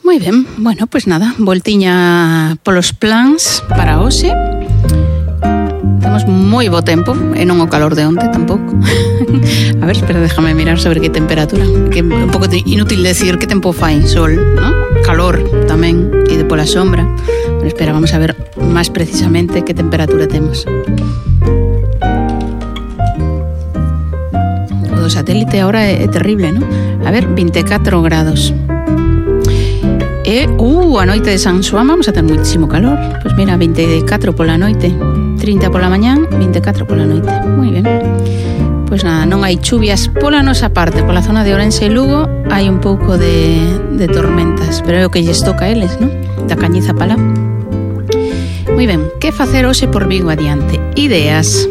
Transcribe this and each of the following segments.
Moi ben, bueno, pois nada, voltiña polos plans para hoxe. Temos moi bo tempo, e non o calor de onte tampouco. A ver, espera, déjame mirar sobre que temperatura. Que é un pouco inútil decir que tempo fai, sol, ¿no? Calor tamén, e de pola sombra. Pero espera, vamos a ver máis precisamente que temperatura temos. O do satélite agora é terrible, ¿no? A ver, 24 grados. E, a noite de San Xoán vamos a ter muitísimo calor. Pois mira, 24 pola noite, 30 pola mañán, 24 pola noite. Moi ben. Pois nada, non hai chuvias pola nosa parte. Pola zona de Ourense e Lugo hai un pouco de tormentas, pero é o que lles toca a eles, non? Da Cañiza para lá. Moi ben, que facer hoxe por Vigo adiante? Ideas.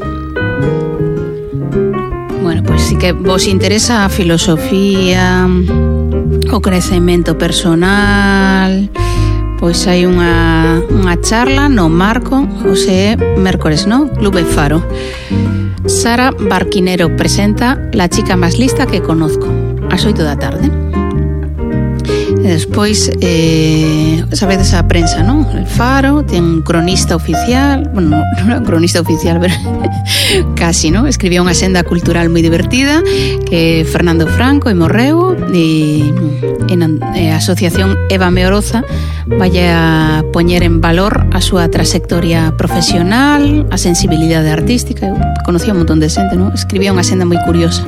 Bueno, pois si que vos interesa a filosofía, o crecemento personal, pois hai unha charla no Marco, hoxe mércores, no? Clube Faro. Sara Barquinero presenta La chica más lista que conozco, ás 8 da tarde. E despois, sabedes a prensa, non? El Faro ten un cronista oficial, bueno, non é un cronista oficial, pero casi, non? Escribía unha senda cultural moi divertida que Fernando Franco e morreu, e a asociación Eva Meoroza vai a poñer en valor a súa trayectoria profesional, a sensibilidade artística. Eu conocía un montón de xente, non? Escribía unha senda moi curiosa.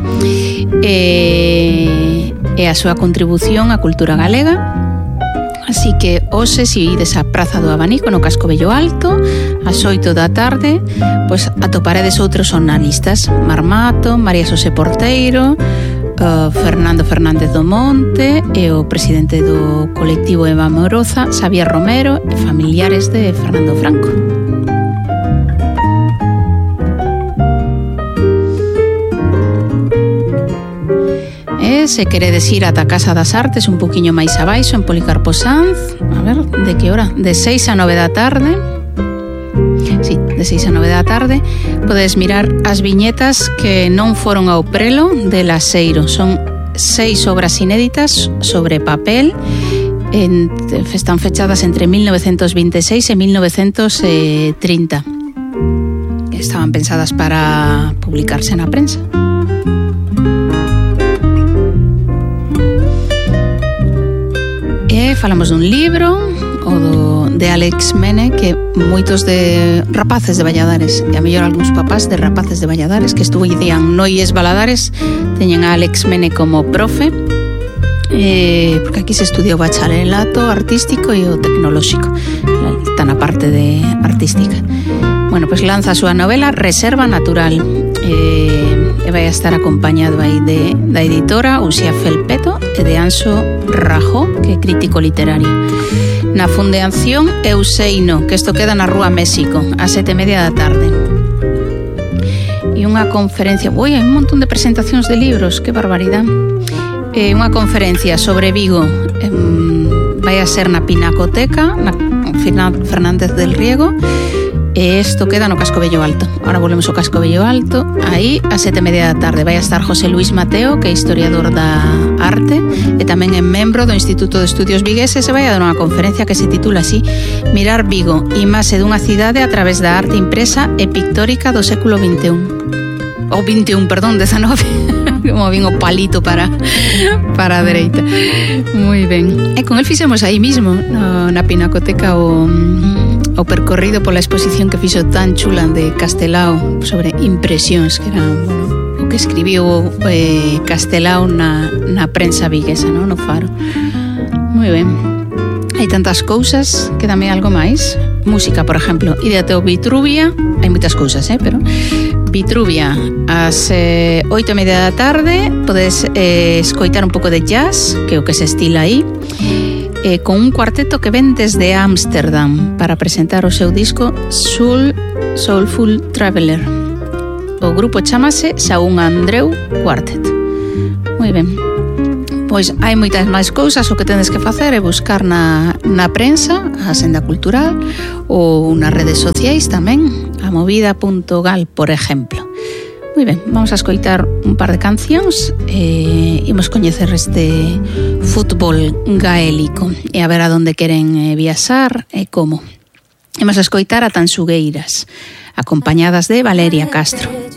E a súa contribución á cultura galega. Así que hoxe, se ides á Praza do Abanico no Casco Vello Alto, ás 8 da tarde, pois atoparedes outros analistas: Marmato, María Xosé Porteiro, Fernando Fernández do Monte e o presidente do colectivo Eva Meoroza, Xavier Romero, e familiares de Fernando Franco. Se queredes ir ata Casa das Artes un poquinho máis abaixo, en Policarpo Sanz, a ver, de que hora? De 6 a 9 da tarde. Sí, de 6 a 9 da tarde podes mirar as viñetas que non foron ao prelo de Laseiro. Son 6 obras inéditas sobre papel, están fechadas entre 1926 e 1930. Estaban pensadas para publicarse na prensa. Falamos dun libro, o de Alex Mene, que moitos de rapaces de Valladares, e a mellor algúns papás de rapaces de Valladares que estudian Noies Valadares, teñen a Alex Mene como profe, porque aquí se estudia o bacharelato artístico e o tecnolóxico, está na parte de artística. Bueno, pois lanza a súa novela Reserva Natural, e vai a estar acompañado aí da editora Uxía Felpeto e de Anxo Rajó, que é crítico literario. Na Fundación Euseino, que isto queda na Rúa México, ás 7:30 da tarde. E unha conferencia, hai un montón de presentacións de libros, que barbaridade. Unha conferencia sobre Vigo, vai a ser na Pinacoteca, na Fernández del Riego, e isto queda no Casco Vello Alto. Ahora volvemos ao Casco Vello Alto. Aí, ás 7:30 da tarde, vai a estar José Luis Mateo, que é historiador da arte e tamén é membro do Instituto de Estudios Vigueses, e vai a dar unha conferencia que se titula así: Mirar Vigo, imaxe dunha cidade a través da arte impresa e pictórica do século XXI. Ou XXI, perdón, XIX. Como vin o palito para a dereita. Moi ben. E con el fixemos aí mismo, na Pinacoteca, o percorrido pola exposición que fixo tan chula de Castelao sobre impresións, que era, bueno, o que escribiu Castelao na prensa viguesa, no Faro. Moi ben. Hai tantas cousas, quédame algo máis. Música, por exemplo, ídate ao Vitruvia, hai moitas cousas, pero Vitruvia, ás 8:30 da tarde, podes escoitar un pouco de jazz, que é o que se estila aí, con un cuarteto que ven desde Ámsterdam para presentar o seu disco Soulful Traveler. O grupo chamase Saúl Andreu Quartet. Moi ben. Pois hai moitas máis cousas, o que tedes que facer é buscar na prensa, a Senda Cultural, ou nas redes sociais tamén, a movida.gal, por exemplo. Moi ben, vamos a escoitar un par de cancións e imos coñecer este fútbol gaélico e a ver a donde queren viaxar e como. Imos a escoitar a Tansugueiras, acompañadas de Valeria Castro.